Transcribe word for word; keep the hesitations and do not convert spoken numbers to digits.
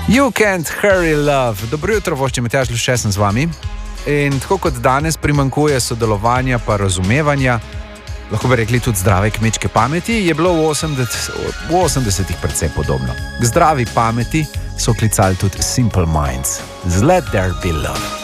You can't hurry love. Dobro jutro, vošči Matjaž Luše, sem z vami. In tako kot danes primanjkuje sodelovanja pa razumevanja, lahko bi rekli tudi zdrave kmečke pameti, je bilo v osemdesetih precej podobno. K zdravi pameti so klicali tudi Simple Minds. Let there be love.